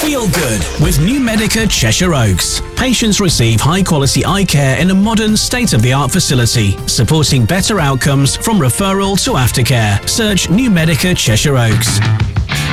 Feel good with New Medica Cheshire Oaks. Patients receive high-quality eye care in a modern, state-of-the-art facility, supporting better outcomes from referral to aftercare. Search New Medica Cheshire Oaks.